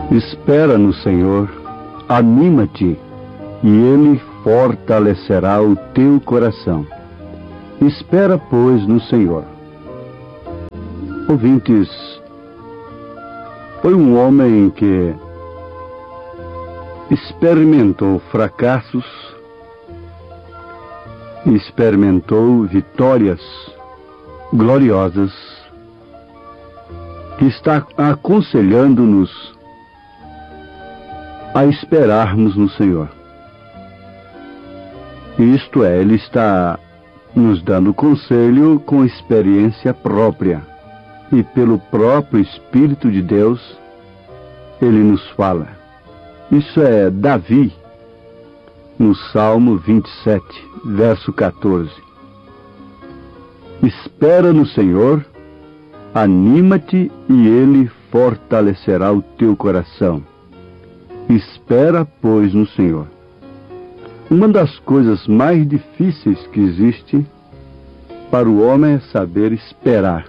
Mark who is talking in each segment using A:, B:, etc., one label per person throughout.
A: Espera no Senhor, anima-te, e Ele fortalecerá o teu coração. Espera, pois, no Senhor. Ouvintes, foi um homem que experimentou fracassos, experimentou vitórias gloriosas, que está aconselhando-nos a esperarmos no Senhor. Isto é, Ele está nos dando conselho com experiência própria, e pelo próprio Espírito de Deus, Ele nos fala. Isso é Davi, no Salmo 27, verso 14. Espera no Senhor, anima-te e Ele fortalecerá o teu coração. Espera, pois, no Senhor. Uma das coisas mais difíceis que existe para o homem é saber esperar.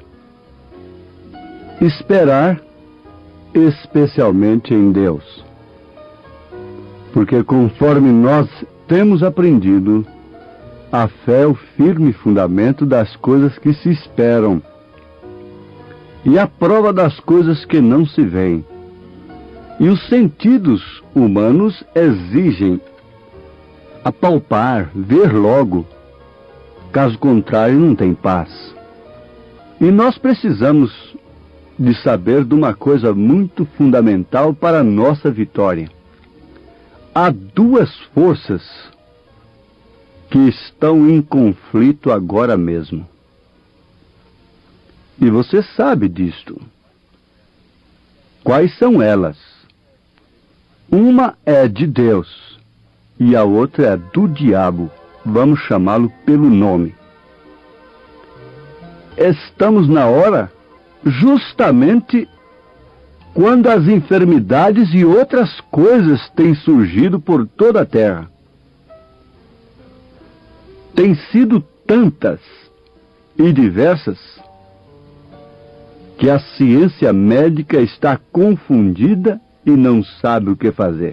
A: Esperar, especialmente em Deus. Porque conforme nós temos aprendido, a fé é o firme fundamento das coisas que se esperam e a prova das coisas que não se veem. E os sentidos humanos exigem apalpar, ver logo. Caso contrário, não tem paz. E nós precisamos de saber de uma coisa muito fundamental para a nossa vitória. Há duas forças que estão em conflito agora mesmo. E você sabe disto. Quais são elas? Uma é de Deus e a outra é do diabo. Vamos chamá-lo pelo nome. Estamos na hora justamente quando as enfermidades e outras coisas têm surgido por toda a terra. Têm sido tantas e diversas que a ciência médica está confundida e não sabe o que fazer.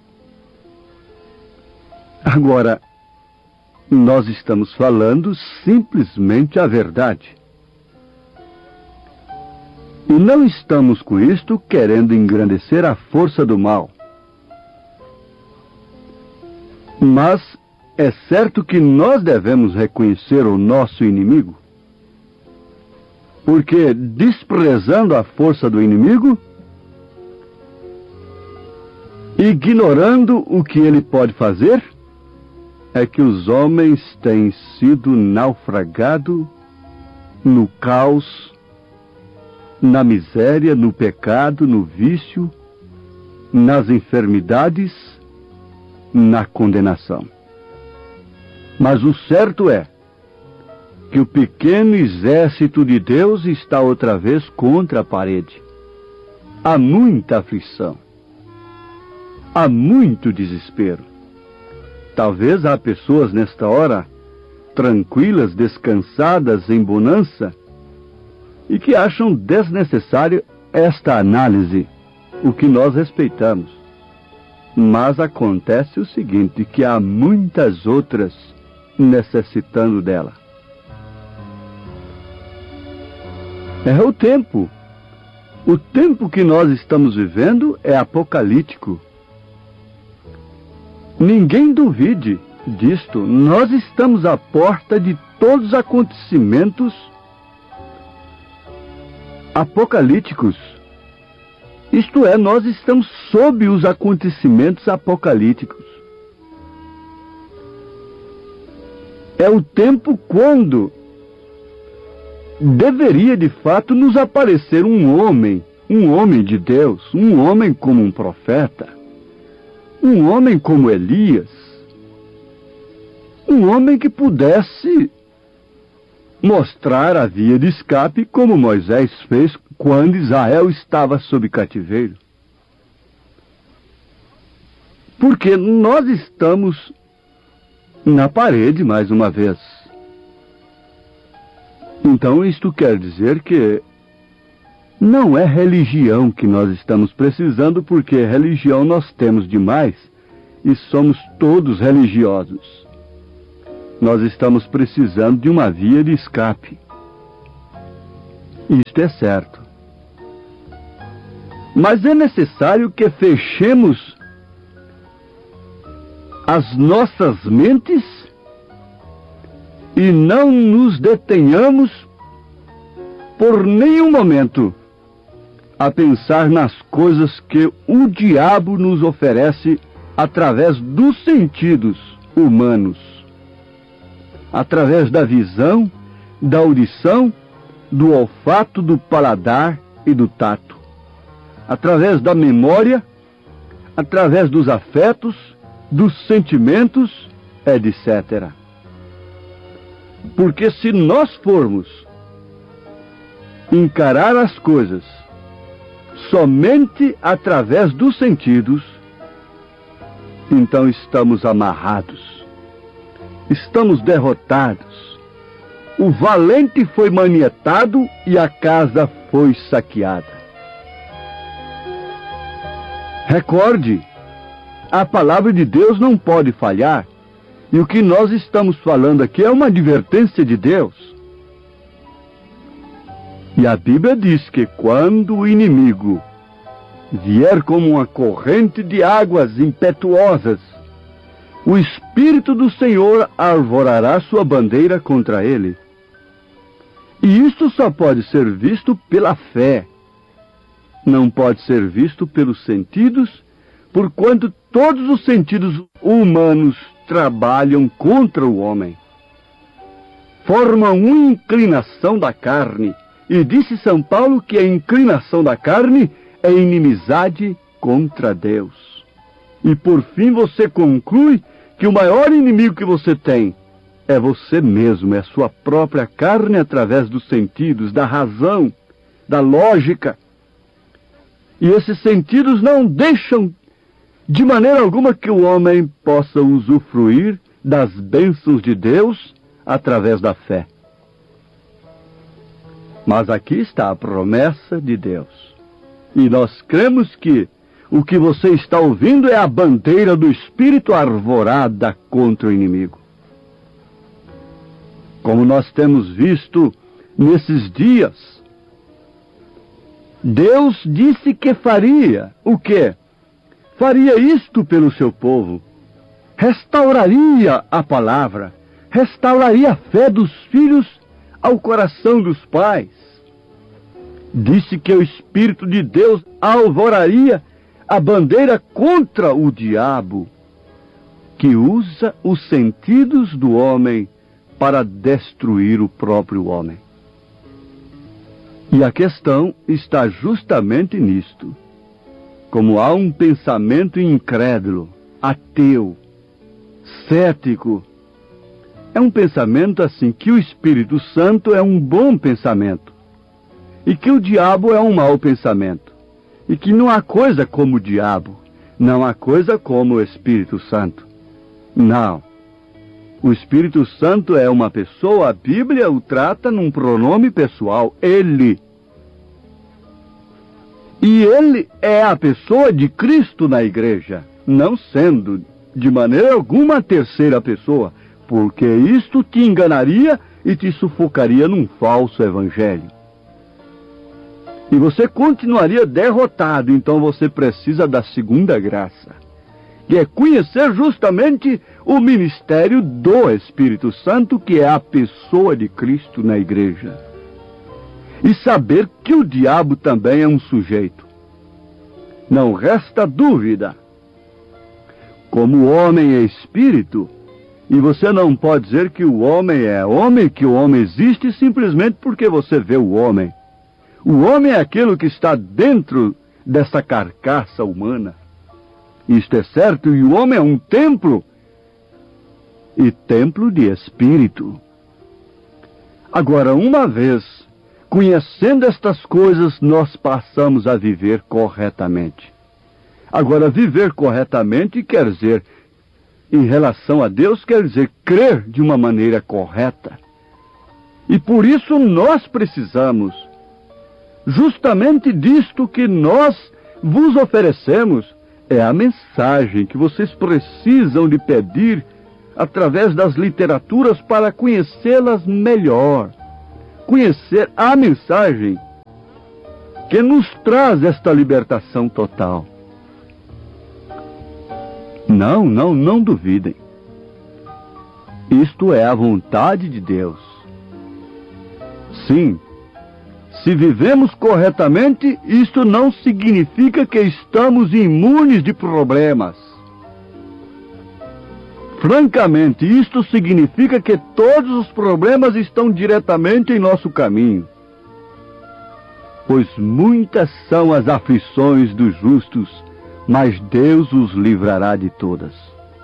A: Agora, nós estamos falando simplesmente a verdade. E não estamos com isto querendo engrandecer a força do mal. Mas é certo que nós devemos reconhecer o nosso inimigo, porque desprezando a força do inimigo, ignorando o que ele pode fazer, é que os homens têm sido naufragados no caos, na miséria, no pecado, no vício, nas enfermidades, na condenação. Mas o certo é que o pequeno exército de Deus está outra vez contra a parede. Há muita aflição. Há muito desespero. Talvez há pessoas nesta hora tranquilas, descansadas, em bonança, e que acham desnecessário esta análise, o que nós respeitamos. Mas acontece o seguinte, que há muitas outras necessitando dela. É o tempo. O tempo que nós estamos vivendo é apocalíptico. Ninguém duvide disto. Nós estamos à porta de todos os acontecimentos apocalípticos. Isto é, nós estamos sob os acontecimentos apocalípticos. É o tempo quando deveria de fato nos aparecer um homem de Deus, um homem como um profeta, um homem como Elias, um homem que pudesse mostrar a via de escape como Moisés fez quando Israel estava sob cativeiro. Porque nós estamos na parede mais uma vez. Então isto quer dizer que Não é religião que nós estamos precisando, porque religião nós temos demais e somos todos religiosos. Nós estamos precisando de uma via de escape. Isto é certo. Mas é necessário que fechemos as nossas mentes e não nos detenhamos por nenhum momento a pensar nas coisas que o diabo nos oferece através dos sentidos humanos, através da visão, da audição, do olfato, do paladar e do tato, através da memória, através dos afetos, dos sentimentos, etc. Porque se nós formos encarar as coisas somente através dos sentidos, então estamos amarrados, estamos derrotados. O valente foi manietado e a casa foi saqueada. Recorde, a palavra de Deus não pode falhar, e o que nós estamos falando aqui é uma advertência de Deus. E a Bíblia diz que quando o inimigo vier como uma corrente de águas impetuosas, o Espírito do Senhor arvorará sua bandeira contra ele. E isto só pode ser visto pela fé. Não pode ser visto pelos sentidos, porquanto todos os sentidos humanos trabalham contra o homem. Formam uma inclinação da carne. E disse São Paulo que a inclinação da carne é inimizade contra Deus. E por fim você conclui que o maior inimigo que você tem é você mesmo, é a sua própria carne através dos sentidos, da razão, da lógica. E esses sentidos não deixam de maneira alguma que o homem possa usufruir das bênçãos de Deus através da fé. Mas aqui está a promessa de Deus. E nós cremos que o que você está ouvindo é a bandeira do Espírito arvorada contra o inimigo. Como nós temos visto nesses dias, Deus disse que faria o quê? Faria isto pelo seu povo. Restauraria a palavra, restauraria a fé dos filhos ao coração dos pais. Disse que o Espírito de Deus alvoraria a bandeira contra o diabo, que usa os sentidos do homem para destruir o próprio homem. E a questão está justamente nisto. Como há um pensamento incrédulo, ateu, cético, é um pensamento assim que o Espírito Santo é um bom pensamento e que o diabo é um mau pensamento e que não há coisa como o diabo, não há coisa como o Espírito Santo. Não. O Espírito Santo é uma pessoa, a Bíblia o trata num pronome pessoal, ele. E ele é a pessoa de Cristo na igreja, não sendo de maneira alguma a terceira pessoa, porque isto te enganaria e te sufocaria num falso evangelho. E você continuaria derrotado, então você precisa da segunda graça, que é conhecer justamente o ministério do Espírito Santo, que é a pessoa de Cristo na igreja. E saber que o diabo também é um sujeito. Não resta dúvida. Como o homem é espírito, e você não pode dizer que o homem é homem, que o homem existe simplesmente porque você vê o homem. O homem é aquilo que está dentro dessa carcaça humana. Isto é certo, e o homem é um templo, e templo de espírito. Agora, uma vez conhecendo estas coisas, nós passamos a viver corretamente. Agora, viver corretamente quer dizer, em relação a Deus, quer dizer crer de uma maneira correta. E por isso nós precisamos justamente disto que nós vos oferecemos. É a mensagem que vocês precisam de pedir através das literaturas para conhecê-las melhor. Conhecer a mensagem que nos traz esta libertação total. Não duvidem. Isto é a vontade de Deus. Sim, se vivemos corretamente, isto não significa que estamos imunes de problemas. Francamente, isto significa que todos os problemas estão diretamente em nosso caminho. Pois muitas são as aflições dos justos, mas Deus os livrará de todas.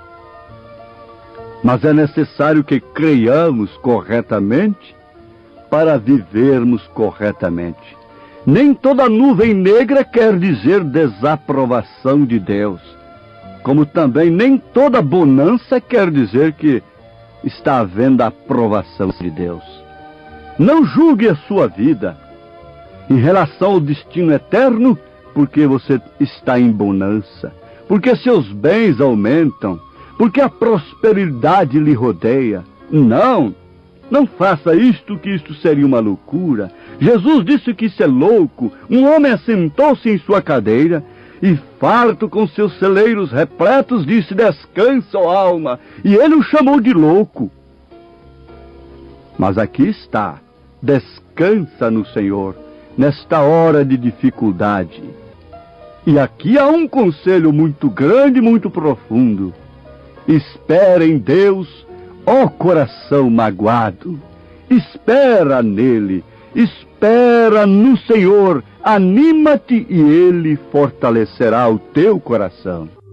A: Mas é necessário que creiamos corretamente para vivermos corretamente. Nem toda nuvem negra quer dizer desaprovação de Deus, como também nem toda bonança quer dizer que está havendo a aprovação de Deus. Não julgue a sua vida em relação ao destino eterno, porque você está em bonança, porque seus bens aumentam, porque a prosperidade lhe rodeia. Não faça isto, que isto seria uma loucura. Jesus disse que isso é louco. Um homem assentou-se em sua cadeira e, farto com seus celeiros repletos, disse: descansa, ó alma. E ele o chamou de louco. Mas aqui está, descansa no Senhor, nesta hora de dificuldade. E aqui há um conselho muito grande, muito profundo. Espera em Deus, ó coração magoado. Espera nele, espera no Senhor. Anima-te e ele fortalecerá o teu coração.